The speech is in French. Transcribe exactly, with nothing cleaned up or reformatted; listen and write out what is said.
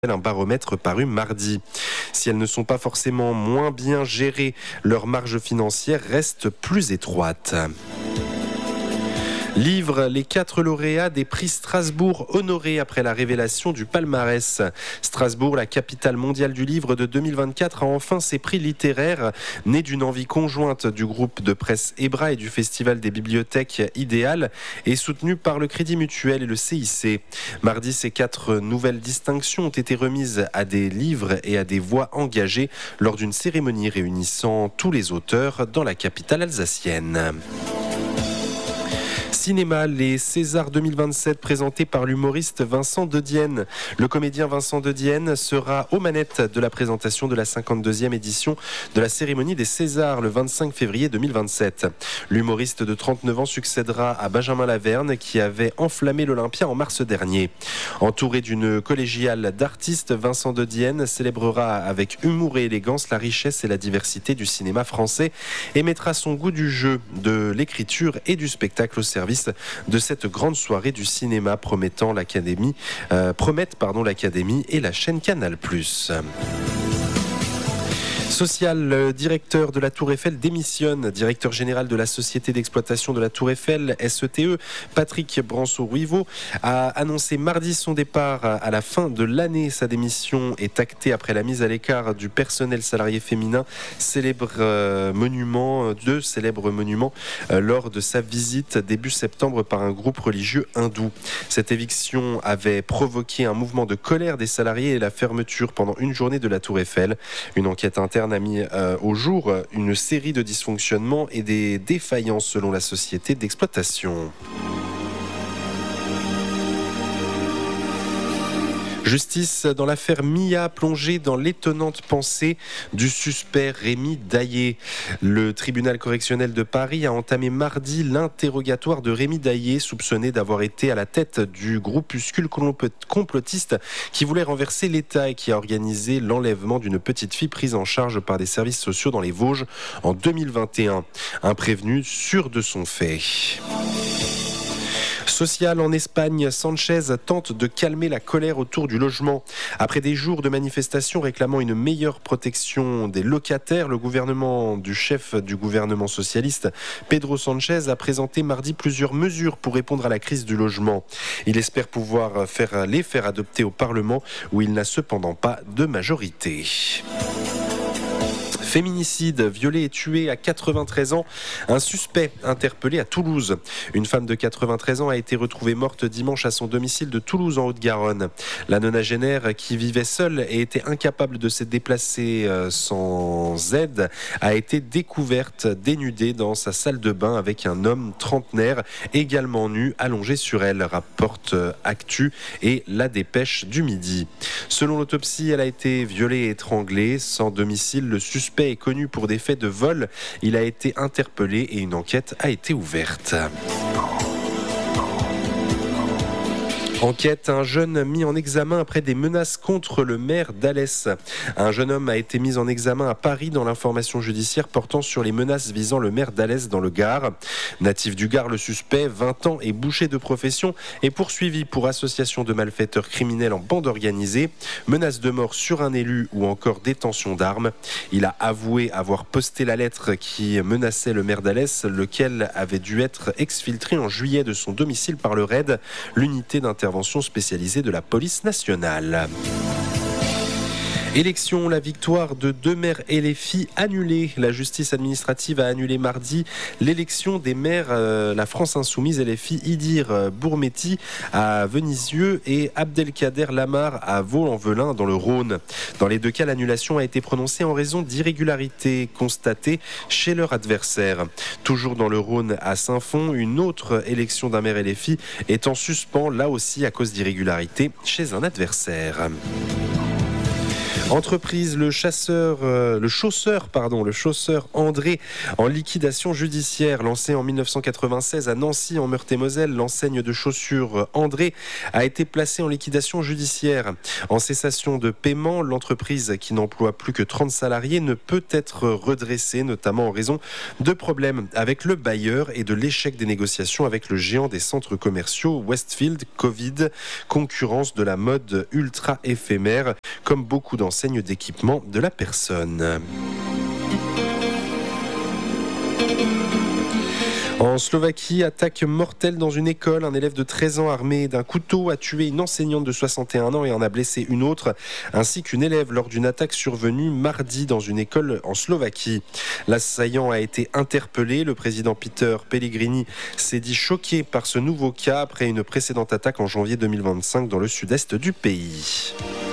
Un baromètre paru mardi. Si elles ne sont pas forcément moins bien gérées, leur marge financière reste plus étroite. Livre les quatre lauréats des prix Strasbourg honorés après la révélation du palmarès. Strasbourg, la capitale mondiale du livre de deux mille vingt-quatre, a enfin ses prix littéraires, nés d'une envie conjointe du groupe de presse Ebra et du Festival des bibliothèques Idéal, et soutenu par le Crédit Mutuel et le C I C. Mardi, ces quatre nouvelles distinctions ont été remises à des livres et à des voix engagées lors d'une cérémonie réunissant tous les auteurs dans la capitale alsacienne. Cinéma, les Césars deux mille vingt-sept présentés par l'humoriste Vincent Dedienne. Le comédien Vincent Dedienne sera aux manettes de la présentation de la cinquante-deuxième édition de la cérémonie des Césars le vingt-cinq février deux mille vingt-sept. L'humoriste de trente-neuf ans succédera à Benjamin Laverne qui avait enflammé l'Olympia en mars dernier. Entouré d'une collégiale d'artistes, Vincent Dedienne célébrera avec humour et élégance la richesse et la diversité du cinéma français et mettra son goût du jeu, de l'écriture et du spectacle au service de cette grande soirée du cinéma promettant l'Académie, euh, promettent pardon, l'Académie et la chaîne Canal plus. Social, le directeur de la Tour Eiffel démissionne. Directeur général de la Société d'exploitation de la Tour Eiffel, S E T E, Patrick Branceau-Ruiveau, a annoncé mardi son départ à la fin de l'année. Sa démission est actée après la mise à l'écart du personnel salarié féminin, célèbre euh, monument, deux célèbres monuments, euh, lors de sa visite début septembre par un groupe religieux hindou. Cette éviction avait provoqué un mouvement de colère des salariés et la fermeture pendant une journée de la Tour Eiffel. Une enquête interne a mis euh, au jour une série de dysfonctionnements et des défaillances selon la société d'exploitation. Justice dans l'affaire Mia, plongée dans l'étonnante pensée du suspect Rémi Daillé. Le tribunal correctionnel de Paris a entamé mardi l'interrogatoire de Rémi Daillé, soupçonné d'avoir été à la tête du groupuscule complotiste qui voulait renverser l'État et qui a organisé l'enlèvement d'une petite fille prise en charge par des services sociaux dans les Vosges en deux mille vingt et un. Un prévenu sûr de son fait. Social en Espagne, Sanchez tente de calmer la colère autour du logement. Après des jours de manifestations réclamant une meilleure protection des locataires, le gouvernement du chef du gouvernement socialiste, Pedro Sanchez, a présenté mardi plusieurs mesures pour répondre à la crise du logement. Il espère pouvoir faire, les faire adopter au Parlement, où il n'a cependant pas de majorité. Féminicide, violé et tué à quatre-vingt-treize ans, un suspect interpellé à Toulouse. Une femme de quatre-vingt-treize ans a été retrouvée morte dimanche à son domicile de Toulouse en Haute-Garonne. La nonagénaire, qui vivait seule et était incapable de se déplacer sans aide, a été découverte dénudée dans sa salle de bain avec un homme trentenaire également nu allongé sur elle, rapporte Actu et La Dépêche du Midi. Selon l'autopsie, elle a été violée et étranglée. Sans domicile, le suspect est connu pour des faits de vol. Il a été interpellé et une enquête a été ouverte. Enquête, un jeune mis en examen après des menaces contre le maire d'Alès. Un jeune homme a été mis en examen à Paris dans l'information judiciaire portant sur les menaces visant le maire d'Alès dans le Gard. Natif du Gard, le suspect, vingt ans et boucher de profession, est poursuivi pour association de malfaiteurs criminels en bande organisée, menaces de mort sur un élu ou encore détention d'armes. Il a avoué avoir posté la lettre qui menaçait le maire d'Alès, lequel avait dû être exfiltré en juillet de son domicile par le R A I D, l'unité d'intervention spécialisée de la police nationale. Élection, la victoire de deux maires L F I annulée. La justice administrative a annulé mardi l'élection des maires euh, La France Insoumise L F I Idir Bourmetti à Venisieux et Abdelkader Lamar à Vaux-en-Velin dans le Rhône. Dans les deux cas, l'annulation a été prononcée en raison d'irrégularités constatées chez leur adversaire. Toujours dans le Rhône, à Saint-Fond, une autre élection d'un maire L F I est en suspens, là aussi à cause d'irrégularités chez un adversaire. Entreprise, le chasseur, euh, le chausseur, pardon, le chausseur André en liquidation judiciaire. Lancé en mille neuf cent quatre-vingt-seize à Nancy en Meurthe-et-Moselle, l'enseigne de chaussures André a été placée en liquidation judiciaire. En cessation de paiement, l'entreprise qui n'emploie plus que trente salariés ne peut être redressée, notamment en raison de problèmes avec le bailleur et de l'échec des négociations avec le géant des centres commerciaux Westfield. Covid, concurrence de la mode ultra éphémère, comme beaucoup d'enseignes d'équipement de la personne. En Slovaquie, attaque mortelle dans une école. Un élève de treize ans armé d'un couteau a tué une enseignante de soixante et un ans et en a blessé une autre, ainsi qu'une élève lors d'une attaque survenue mardi dans une école en Slovaquie. L'assaillant a été interpellé. Le président Peter Pellegrini s'est dit choqué par ce nouveau cas après une précédente attaque en janvier deux mille vingt-cinq dans le sud-est du pays.